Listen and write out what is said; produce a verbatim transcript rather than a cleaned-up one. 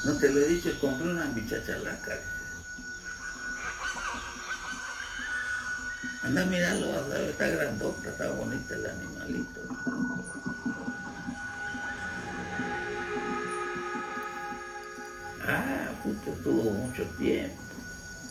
No te lo he dicho, compré una bichachalaca. Anda a mirarlo, vas a ver, está grandota, está bonita el animalito. Ah, justo tuvo mucho tiempo.